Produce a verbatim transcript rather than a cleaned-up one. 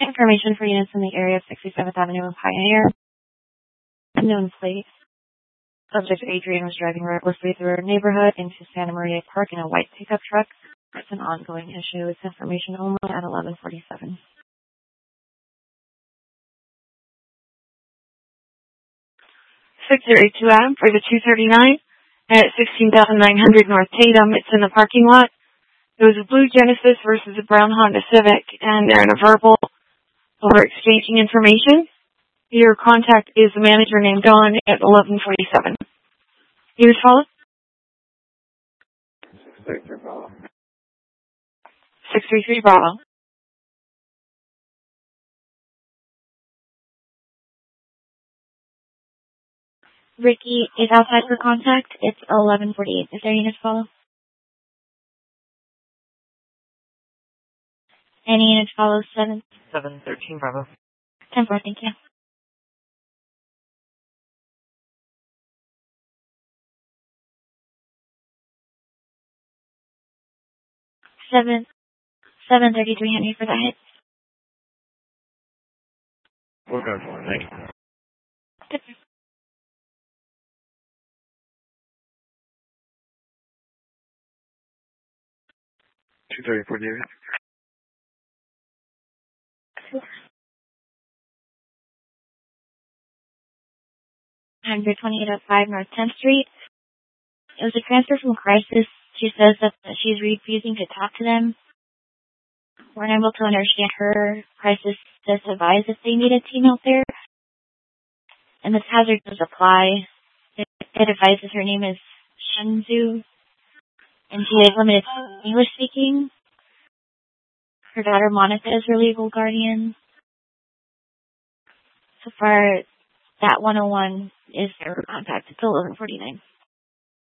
Information for units in the area of sixty-seventh Avenue and Pioneer. Unknown plate. Subject Adrian was driving recklessly through her neighborhood into Santa Maria Park in a white pickup truck. It's an ongoing issue. It's information only at eleven forty-seven. six zero eight two Adam for the two thirty-nine at sixteen thousand nine hundred North Tatum. It's in the parking lot. It was a blue Genesis versus a brown Honda Civic, and they're in a verbal over exchanging information. Your contact is the manager named Dawn at eleven forty-seven. You just follow? six three three Bravo. Ricky is outside for contact. It's eleven forty-eight. Is there units follow? Any units follow? seven? seven thirteen Bravo. ten four, thank you. seven, seven thirty-three Henry for that hit. We're good for it. Thank you. Good. two thirty-four David. one twenty-eight oh five North tenth Street. It was a transfer from Crisis. She says that she's refusing to talk to them. We're unable to understand her. Crisis does advise if they need a team out there. And this hazard does apply. It, it advises her name is Shenzhou. And she is limited to English speaking. Her daughter Monica is her legal guardian. So far, that one oh one is their contact. It's eleven forty-nine.